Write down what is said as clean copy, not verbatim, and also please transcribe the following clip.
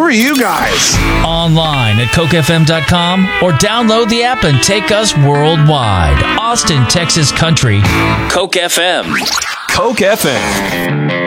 are you guys? Online at cokefm.com or download the app and take us worldwide. Austin, Texas Country. Coke FM. Coke FM.